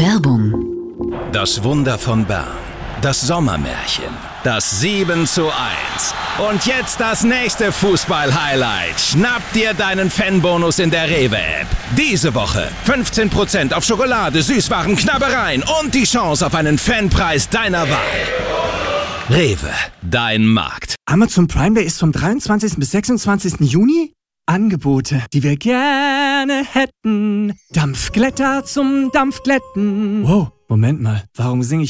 Werbung. Das Wunder von Bern. Das Sommermärchen. Das 7:1. Und jetzt das nächste Fußball-Highlight. Schnapp dir deinen Fanbonus in der Rewe-App. Diese Woche 15% auf Schokolade, Süßwaren, Knabbereien und die Chance auf einen Fanpreis deiner Wahl. Rewe, dein Markt. Amazon Prime Day ist vom 23. bis 26. Juni. Angebote, die wir gerne hätten. Dampfglätter zum Dampfglätten. Wow, Moment mal, warum singe ich